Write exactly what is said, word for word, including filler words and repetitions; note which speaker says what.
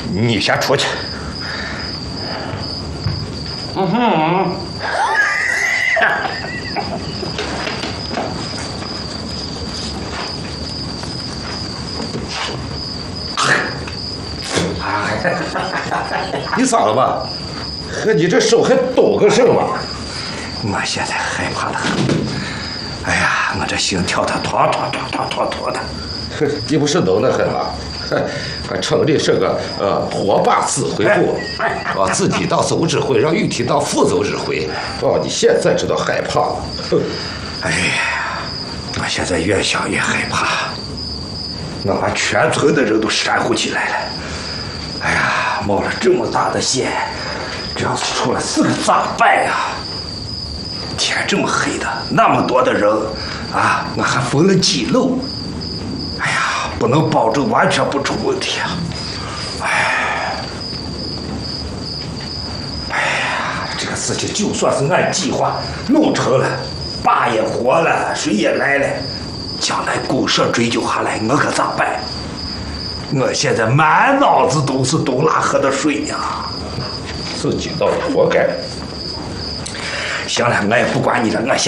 Speaker 1: 你先出去。嗯哼。你咋了吧？和你这手还抖个什么？我现在害怕的很。哎呀，我这心跳的突突突突突突的。你不是能的很吗？城里是个呃拖把指挥部，啊，自己当总指挥，让玉体当副总指挥。哦，你现在知道害怕了。哎呀，我现在越想越害怕。我把全村的人都煽乎起来了。哎呀，冒了这么大的险，这要是出了事咋办呀？天这么黑的，那么多的人啊，我还封了几楼。哎呀，不能保证完全不出问题啊！哎，哎呀，这个事情就算是按计划弄成了，爸也活了，水也来了，将来公社追究下来，我可咋办？我现在满脑子都是东拉河的水呀，自己倒是活该。行了，我也不管你了，我先。